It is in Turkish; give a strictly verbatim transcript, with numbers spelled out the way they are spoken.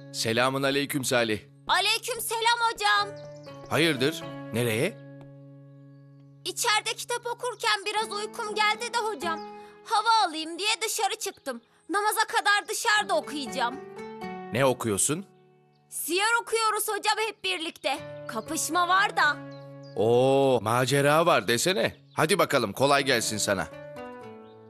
Selamun aleyküm Salih. Aleyküm selam hocam. Hayırdır? Nereye? İçeride kitap okurken biraz uykum geldi de hocam. Hava alayım diye dışarı çıktım. Namaza kadar dışarıda okuyacağım. Ne okuyorsun? Siyer okuyoruz hocam hep birlikte. Kapışma var da. Oo, macera var desene. Hadi bakalım kolay gelsin sana.